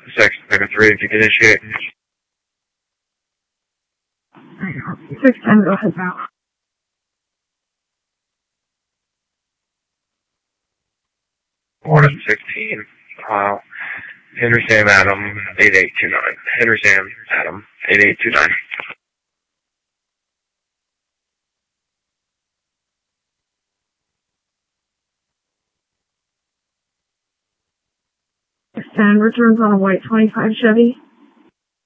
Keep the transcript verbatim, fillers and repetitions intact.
Six, Mega three, if you can initiate. Six ten, go ahead now. One sixteen. Uh, Henry Sam Adam, eight eight two nine. Henry Sam Adam, eight eight two nine. Six ten, returns on a white twenty-five Chevy.